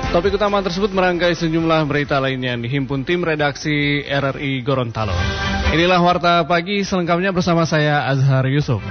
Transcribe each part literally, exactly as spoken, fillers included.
Topik utama tersebut merangkai sejumlah berita lainnya yang dihimpun tim redaksi R R I Gorontalo. Inilah Warta Pagi selengkapnya bersama saya Azhar Yusuf.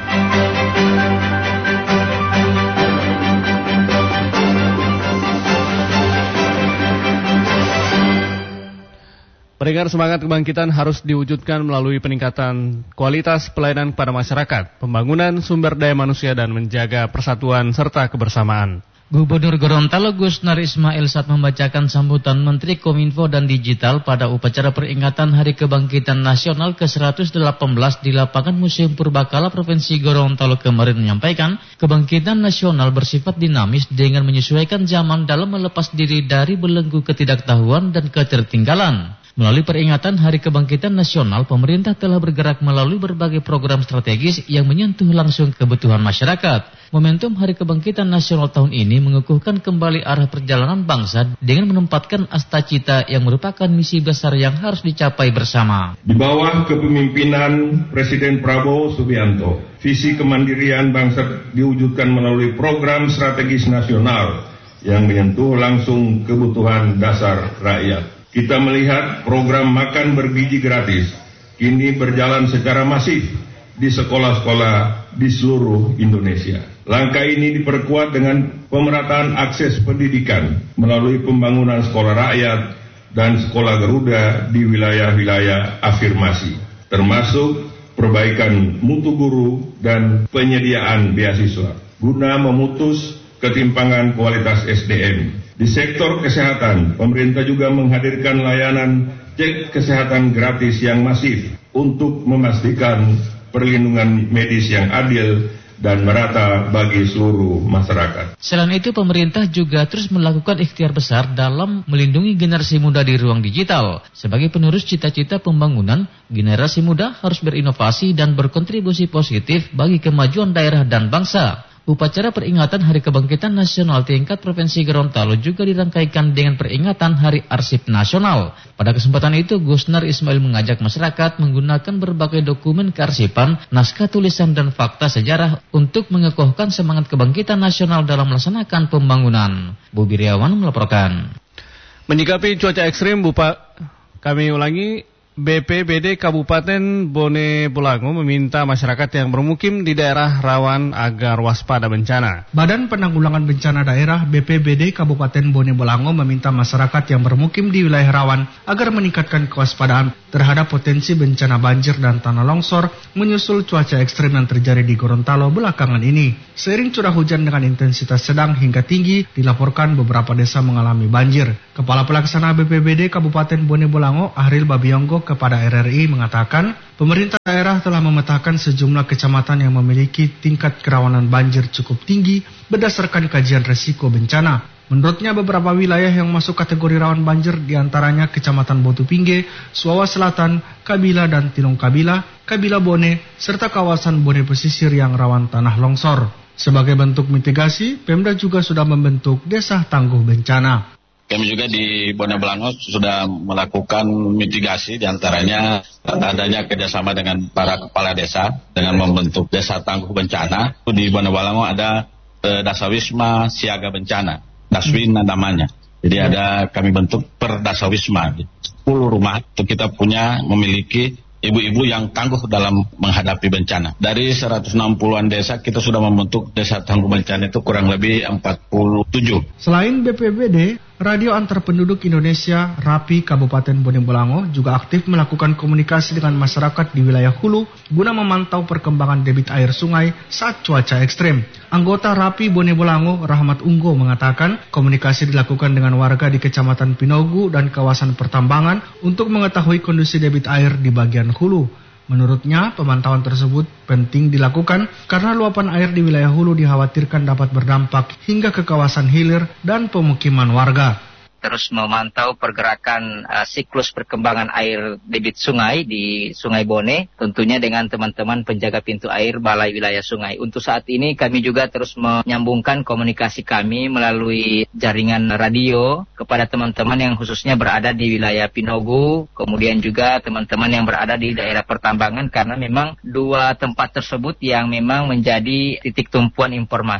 Peringkat semangat kebangkitan harus diwujudkan melalui peningkatan kualitas pelayanan kepada masyarakat, pembangunan sumber daya manusia dan menjaga persatuan serta kebersamaan. Gubernur Gorontalo Gusnar Ismail saat membacakan sambutan Menteri Kominfo dan Digital pada upacara peringatan Hari Kebangkitan Nasional ke seratus delapan belas di lapangan Museum Purbakala Provinsi Gorontalo kemarin menyampaikan, kebangkitan nasional bersifat dinamis dengan menyesuaikan zaman dalam melepas diri dari belenggu ketidaktahuan dan ketertinggalan. Melalui peringatan Hari Kebangkitan Nasional, pemerintah telah bergerak melalui berbagai program strategis yang menyentuh langsung kebutuhan masyarakat. Momentum Hari Kebangkitan Nasional tahun ini mengukuhkan kembali arah perjalanan bangsa dengan menempatkan asta-cita yang merupakan misi besar yang harus dicapai bersama. Di bawah kepemimpinan Presiden Prabowo Subianto, visi kemandirian bangsa diwujudkan melalui program strategis nasional yang menyentuh langsung kebutuhan dasar rakyat. Kita melihat program makan bergizi gratis kini berjalan secara masif di sekolah-sekolah di seluruh Indonesia. Langkah ini diperkuat dengan pemerataan akses pendidikan melalui pembangunan sekolah rakyat dan sekolah Garuda di wilayah-wilayah afirmasi, termasuk perbaikan mutu guru dan penyediaan beasiswa, guna memutus ketimpangan kualitas S D M. Di sektor kesehatan, pemerintah juga menghadirkan layanan cek kesehatan gratis yang masif untuk memastikan perlindungan medis yang adil dan merata bagi seluruh masyarakat. Selain itu, pemerintah juga terus melakukan ikhtiar besar dalam melindungi generasi muda di ruang digital. Sebagai penerus cita-cita pembangunan, generasi muda harus berinovasi dan berkontribusi positif bagi kemajuan daerah dan bangsa. Upacara peringatan Hari Kebangkitan Nasional tingkat Provinsi Gorontalo juga dirangkaikan dengan peringatan Hari Arsip Nasional. Pada kesempatan itu, Gusnar Ismail mengajak masyarakat menggunakan berbagai dokumen kearsipan, naskah tulisan dan fakta sejarah untuk mengekohkan semangat kebangkitan nasional dalam melaksanakan pembangunan. Bobi Riawan melaporkan. Menyikapi cuaca ekstrim, Bupa, kami ulangi. B P B D Kabupaten Bone Bolango meminta masyarakat yang bermukim di daerah rawan agar waspada bencana. Badan Penanggulangan Bencana Daerah B P B D Kabupaten Bone Bolango meminta masyarakat yang bermukim di wilayah rawan agar meningkatkan kewaspadaan terhadap potensi bencana banjir dan tanah longsor menyusul cuaca ekstrim yang terjadi di Gorontalo belakangan ini. Seiring curah hujan dengan intensitas sedang hingga tinggi, dilaporkan beberapa desa mengalami banjir. Kepala Pelaksana B P B D Kabupaten Bone Bolango, Ahril Babiyonggo, kepada R R I mengatakan, pemerintah daerah telah memetakan sejumlah kecamatan yang memiliki tingkat kerawanan banjir cukup tinggi berdasarkan kajian resiko bencana. Menurutnya, beberapa wilayah yang masuk kategori rawan banjir diantaranya Kecamatan Botu Pingge, Suawa Selatan, Kabila dan Tilong Kabila, Kabila Bone, serta kawasan Bone Pesisir yang rawan tanah longsor. Sebagai bentuk mitigasi, Pemda juga sudah membentuk Desa Tangguh Bencana. Kami juga di Bone Bolango sudah melakukan mitigasi, diantaranya adanya kerjasama dengan para kepala desa dengan membentuk Desa Tangguh Bencana. Di Bone Bolango ada eh, Dasawisma Siaga Bencana, Daswin namanya. Jadi ada kami bentuk per Dasawisma, sepuluh rumah itu kita punya memiliki ibu-ibu yang tangguh dalam menghadapi bencana. Dari seratus enam puluhan desa kita sudah membentuk Desa Tangguh Bencana itu kurang lebih empat puluh tujuh. Selain B P B D, Radio Antar Penduduk Indonesia RAPI Kabupaten Bone Bolango juga aktif melakukan komunikasi dengan masyarakat di wilayah hulu guna memantau perkembangan debit air sungai saat cuaca ekstrem. Anggota RAPI Bone Bolango, Rahmat Unggo, mengatakan komunikasi dilakukan dengan warga di Kecamatan Pinogu dan kawasan pertambangan untuk mengetahui kondisi debit air di bagian hulu. Menurutnya, pemantauan tersebut penting dilakukan karena luapan air di wilayah hulu dikhawatirkan dapat berdampak hingga ke kawasan hilir dan pemukiman warga. Terus memantau pergerakan uh, siklus perkembangan air debit sungai di Sungai Bone, tentunya dengan teman-teman penjaga pintu air Balai Wilayah Sungai. Untuk saat ini kami juga terus menyambungkan komunikasi kami melalui jaringan radio kepada teman-teman yang khususnya berada di wilayah Pinogu, kemudian juga teman-teman yang berada di daerah pertambangan, karena memang dua tempat tersebut yang memang menjadi titik tumpuan informasi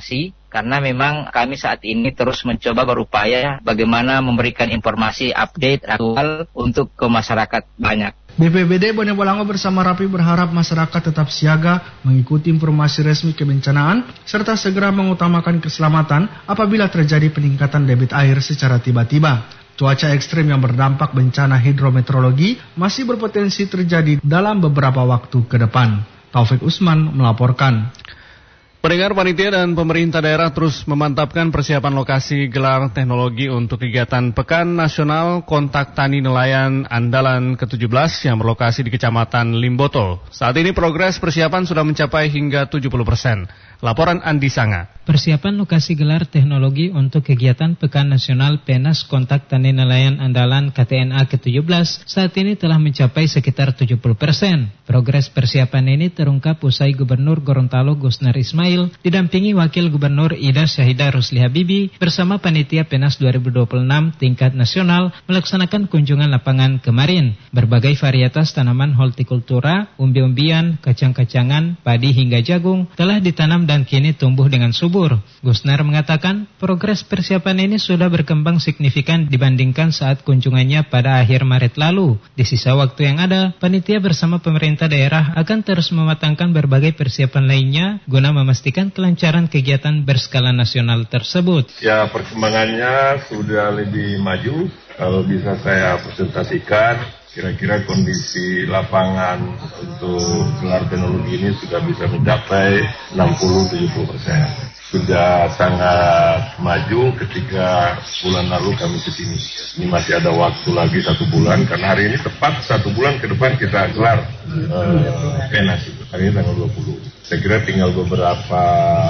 karena memang kami saat ini terus mencoba berupaya bagaimana memberikan informasi update aktual untuk ke masyarakat banyak. B P B D Bone Bolango bersama Rapi berharap masyarakat tetap siaga, mengikuti informasi resmi kebencanaan, serta segera mengutamakan keselamatan apabila terjadi peningkatan debit air secara tiba-tiba. Cuaca ekstrim yang berdampak bencana hidrometeorologi masih berpotensi terjadi dalam beberapa waktu ke depan. Taufik Usman melaporkan. Pendengar, panitia dan pemerintah daerah terus memantapkan persiapan lokasi gelar teknologi untuk kegiatan Pekan Nasional Kontak Tani Nelayan Andalan ke tujuh belas yang berlokasi di Kecamatan Limboto. Saat ini progres persiapan sudah mencapai hingga tujuh puluh persen. Laporan Andi Sanga. Persiapan lokasi gelar teknologi untuk kegiatan Pekan Nasional Penas Kontak Tani Nelayan Andalan K T N A ke tujuh belas saat ini telah mencapai sekitar tujuh puluh persen. Progres persiapan ini terungkap usai Gubernur Gorontalo Gusnar Ismail didampingi Wakil Gubernur Ida Syahidah Rusli Habibi bersama Panitia Penas dua ribu dua puluh enam tingkat nasional melaksanakan kunjungan lapangan kemarin. Berbagai varietas tanaman hortikultura, umbi-umbian, kacang-kacangan, padi hingga jagung telah ditanam dan kini tumbuh dengan subur. Gusnar mengatakan progres persiapan ini sudah berkembang signifikan dibandingkan saat kunjungannya pada akhir Maret lalu. Di sisa waktu yang ada, panitia bersama pemerintah daerah akan terus mematangkan berbagai persiapan lainnya guna memastikan kelancaran kegiatan berskala nasional tersebut. Ya, perkembangannya sudah lebih maju. Kalau bisa saya presentasikan, kira-kira kondisi lapangan untuk gelar teknologi ini sudah bisa mencapai enam puluh sampai tujuh puluh persen. Sudah sangat maju ketika bulan lalu kami ke sini. Ini masih ada waktu lagi satu bulan, karena hari ini tepat satu bulan ke depan kita gelar uh, Penas itu. Hari ini tanggal dua puluh. Saya kira tinggal beberapa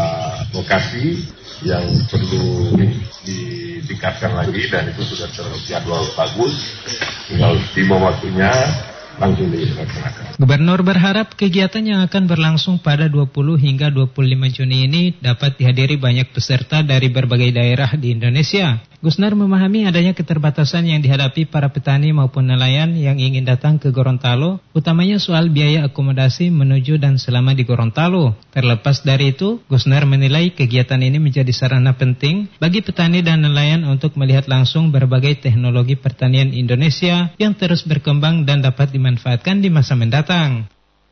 lokasi yang perlu ditingkatkan lagi dan itu sudah terjadwal bagus. Tinggal tiba waktunya langsung dilaksanakan. Gubernur berharap kegiatan yang akan berlangsung pada dua puluh hingga dua puluh lima Juni ini dapat dihadiri banyak peserta dari berbagai daerah di Indonesia. Gusnar memahami adanya keterbatasan yang dihadapi para petani maupun nelayan yang ingin datang ke Gorontalo, utamanya soal biaya akomodasi menuju dan selama di Gorontalo. Terlepas dari itu, Gusnar menilai kegiatan ini menjadi sarana penting bagi petani dan nelayan untuk melihat langsung berbagai teknologi pertanian Indonesia yang terus berkembang dan dapat dimanfaatkan di masa mendatang.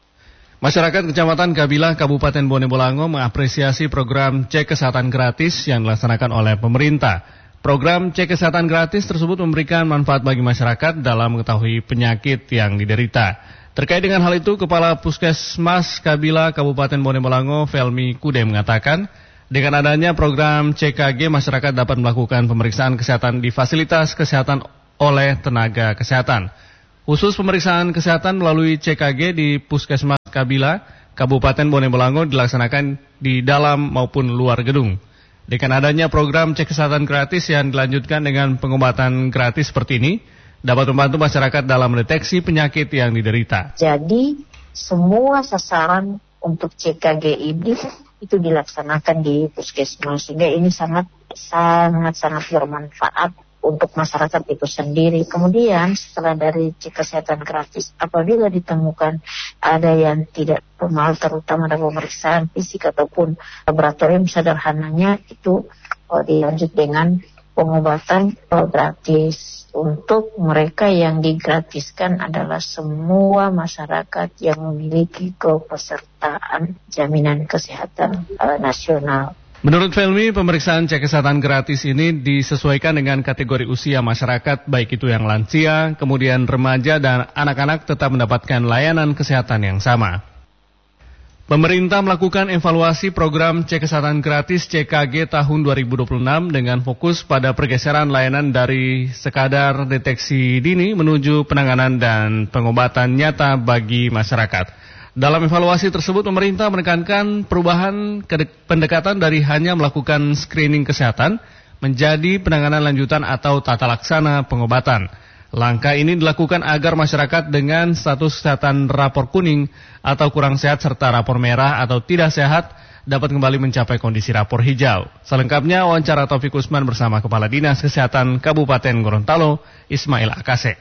Masyarakat Kecamatan Kabilah, Kabupaten Bone Bolango mengapresiasi program cek kesehatan gratis yang dilaksanakan oleh pemerintah. Program cek kesehatan gratis tersebut memberikan manfaat bagi masyarakat dalam mengetahui penyakit yang diderita. Terkait dengan hal itu, Kepala Puskesmas Kabilah, Kabupaten Bone Bolango, Felmi Kude mengatakan, dengan adanya program C K G, masyarakat dapat melakukan pemeriksaan kesehatan di fasilitas kesehatan oleh tenaga kesehatan. Khusus pemeriksaan kesehatan melalui C K G di Puskesmas Kabilah, Kabupaten Bone Bolango dilaksanakan di dalam maupun luar gedung. Dengan adanya program cek kesehatan gratis yang dilanjutkan dengan pengobatan gratis seperti ini, dapat membantu masyarakat dalam mendeteksi penyakit yang diderita. Jadi, semua sasaran untuk C K G ini itu dilaksanakan di puskesmas, sehingga ini sangat sangat sangat bermanfaat untuk masyarakat itu sendiri. Kemudian setelah dari cek kesehatan gratis, apabila ditemukan ada yang tidak normal, terutama dalam pemeriksaan fisik ataupun laboratorium, sederhananya itu oh, dilanjut dengan pengobatan oh, gratis. Untuk mereka yang digratiskan adalah semua masyarakat yang memiliki kepesertaan jaminan kesehatan uh, nasional. Menurut Felmi, pemeriksaan cek kesehatan gratis ini disesuaikan dengan kategori usia masyarakat, baik itu yang lansia, kemudian remaja dan anak-anak tetap mendapatkan layanan kesehatan yang sama. Pemerintah melakukan evaluasi program cek kesehatan gratis C K G tahun dua ribu dua puluh enam dengan fokus pada pergeseran layanan dari sekadar deteksi dini menuju penanganan dan pengobatan nyata bagi masyarakat. Dalam evaluasi tersebut, pemerintah menekankan perubahan pendekatan dari hanya melakukan screening kesehatan menjadi penanganan lanjutan atau tata laksana pengobatan. Langkah ini dilakukan agar masyarakat dengan status kesehatan rapor kuning atau kurang sehat serta rapor merah atau tidak sehat dapat kembali mencapai kondisi rapor hijau. Selengkapnya wawancara Taufik Usman bersama Kepala Dinas Kesehatan Kabupaten Gorontalo, Ismail Akase.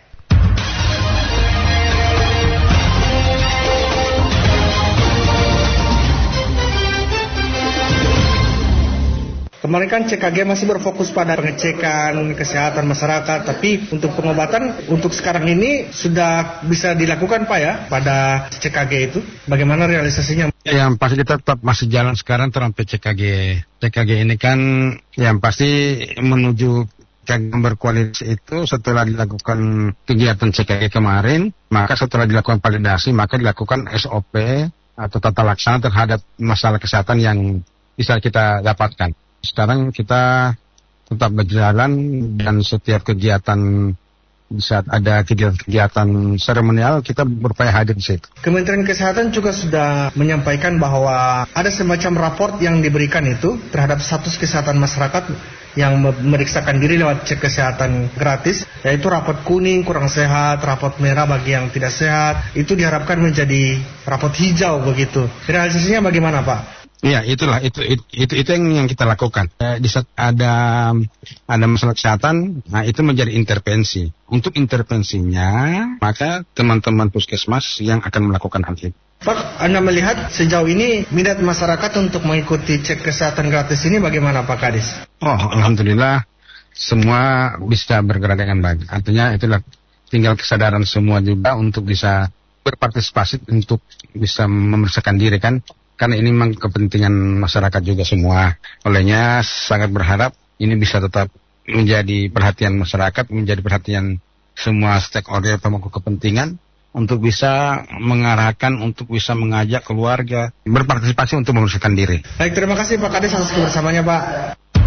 Kemarin kan C K G masih berfokus pada pengecekan kesehatan masyarakat, tapi untuk pengobatan untuk sekarang ini sudah bisa dilakukan Pak ya pada C K G itu. Bagaimana realisasinya? Yang pasti kita tetap masih jalan sekarang sampai C K G. C K G ini kan yang pasti menuju yang berkualitas itu setelah dilakukan kegiatan C K G kemarin, maka setelah dilakukan validasi, maka dilakukan S O P atau tata laksana terhadap masalah kesehatan yang bisa kita dapatkan. Sekarang kita tetap berjalan dan setiap kegiatan di saat ada kegiatan-kegiatan seremonial kita berupaya hadir di situ. Kementerian Kesehatan juga sudah menyampaikan bahwa ada semacam raport yang diberikan itu terhadap status kesehatan masyarakat yang memeriksakan diri lewat cek kesehatan gratis, yaitu raport kuning kurang sehat, raport merah bagi yang tidak sehat. Itu diharapkan menjadi raport hijau begitu. Realisasinya bagaimana Pak? Iya, itulah itu itu itu, itu yang, yang kita lakukan. Eh, di saat ada ada masalah kesehatan, nah itu menjadi intervensi. Untuk intervensinya, maka teman-teman puskesmas yang akan melakukan hal itu. Pak, Anda melihat sejauh ini minat masyarakat untuk mengikuti cek kesehatan gratis ini bagaimana Pak Kadis? Oh, alhamdulillah semua bisa bergerak dengan baik. Artinya itulah tinggal kesadaran semua juga untuk bisa berpartisipasi untuk bisa memeriksakan diri kan. Karena ini memang kepentingan masyarakat juga semua. Olehnya sangat berharap ini bisa tetap menjadi perhatian masyarakat, menjadi perhatian semua stakeholder pemangku kepentingan untuk bisa mengarahkan, untuk bisa mengajak keluarga berpartisipasi untuk memeriksakan diri. Baik, terima kasih Pak Kadis atas kebersamaannya Pak.